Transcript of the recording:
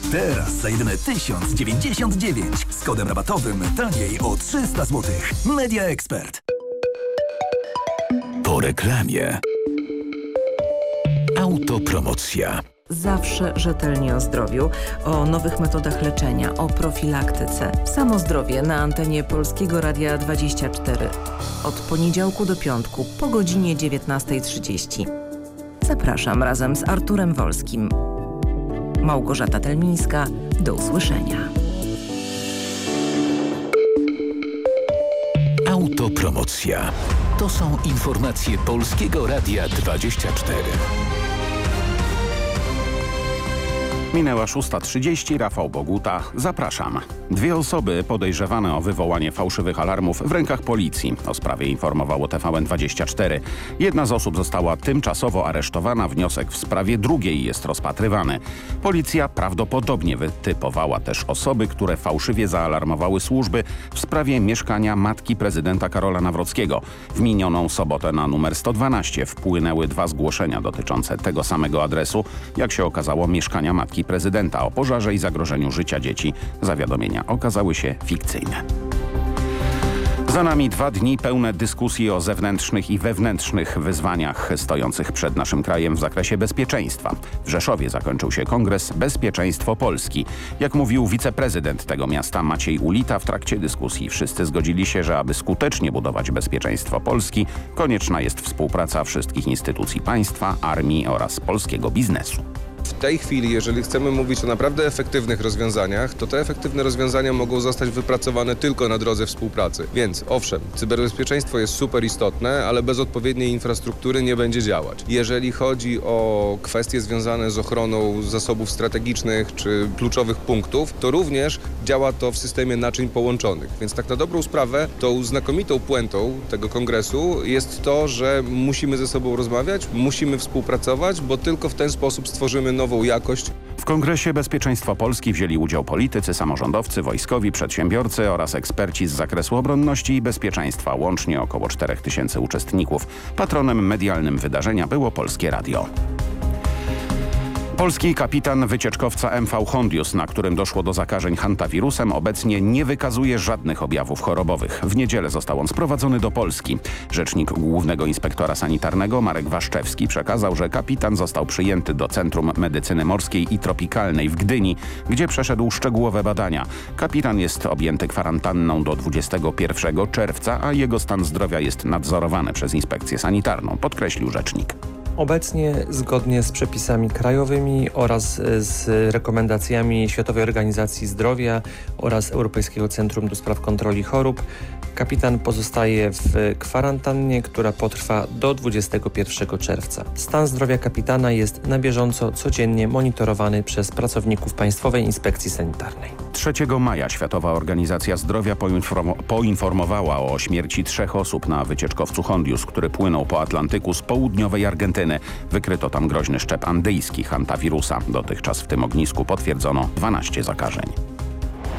Teraz za jedyne 1099 z kodem rabatowym taniej o 300 zł. Media Expert. Po reklamie. Autopromocja. Zawsze rzetelnie o zdrowiu, o nowych metodach leczenia, o profilaktyce. Samozdrowie na antenie Polskiego Radia 24. Od poniedziałku do piątku po godzinie 19:30. Zapraszam razem z Arturem Wolskim. Małgorzata Telmińska. Do usłyszenia. Autopromocja. To są informacje Polskiego Radia 24. Minęła 6:30, Rafał Boguta, zapraszam. 2 osoby podejrzewane o wywołanie fałszywych alarmów w rękach policji. O sprawie informowało TVN24. Jedna z osób została tymczasowo aresztowana, wniosek w sprawie drugiej jest rozpatrywany. Policja prawdopodobnie wytypowała też osoby, które fałszywie zaalarmowały służby w sprawie mieszkania matki prezydenta Karola Nawrockiego. W minioną sobotę na numer 112 wpłynęły 2 zgłoszenia dotyczące tego samego adresu. Jak się okazało, mieszkania matki prezydenta. O pożarze i zagrożeniu życia dzieci zawiadomienia okazały się fikcyjne. Za nami 2 dni pełne dyskusji o zewnętrznych i wewnętrznych wyzwaniach stojących przed naszym krajem w zakresie bezpieczeństwa. W Rzeszowie zakończył się kongres Bezpieczeństwo Polski. Jak mówił wiceprezydent tego miasta Maciej Ulita, w trakcie dyskusji wszyscy zgodzili się, że aby skutecznie budować bezpieczeństwo Polski, konieczna jest współpraca wszystkich instytucji państwa, armii oraz polskiego biznesu. W tej chwili, jeżeli chcemy mówić o naprawdę efektywnych rozwiązaniach, to te efektywne rozwiązania mogą zostać wypracowane tylko na drodze współpracy. Więc owszem, cyberbezpieczeństwo jest super istotne, ale bez odpowiedniej infrastruktury nie będzie działać. Jeżeli chodzi o kwestie związane z ochroną zasobów strategicznych czy kluczowych punktów, to również działa to w systemie naczyń połączonych. Więc tak na dobrą sprawę, tą znakomitą puentą tego kongresu jest to, że musimy ze sobą rozmawiać, musimy współpracować, bo tylko w ten sposób stworzymy nową jakość. W Kongresie Bezpieczeństwo Polski wzięli udział politycy, samorządowcy, wojskowi, przedsiębiorcy oraz eksperci z zakresu obronności i bezpieczeństwa. Łącznie około 4000 uczestników. Patronem medialnym wydarzenia było Polskie Radio. Polski kapitan wycieczkowca MV Hondius, na którym doszło do zakażeń hantawirusem, obecnie nie wykazuje żadnych objawów chorobowych. W niedzielę został on sprowadzony do Polski. Rzecznik Głównego Inspektora Sanitarnego Marek Waszczewski przekazał, że kapitan został przyjęty do Centrum Medycyny Morskiej i Tropikalnej w Gdyni, gdzie przeszedł szczegółowe badania. Kapitan jest objęty kwarantanną do 21 czerwca, a jego stan zdrowia jest nadzorowany przez Inspekcję Sanitarną, podkreślił rzecznik. Obecnie zgodnie z przepisami krajowymi oraz z rekomendacjami Światowej Organizacji Zdrowia oraz Europejskiego Centrum do Spraw Kontroli Chorób kapitan pozostaje w kwarantannie, która potrwa do 21 czerwca. Stan zdrowia kapitana jest na bieżąco codziennie monitorowany przez pracowników Państwowej Inspekcji Sanitarnej. 3 maja Światowa Organizacja Zdrowia poinformowała o śmierci 3 osób na wycieczkowcu Hondius, który płynął po Atlantyku z południowej Argentyny. Wykryto tam groźny szczep andyjski hantawirusa. Dotychczas w tym ognisku potwierdzono 12 zakażeń.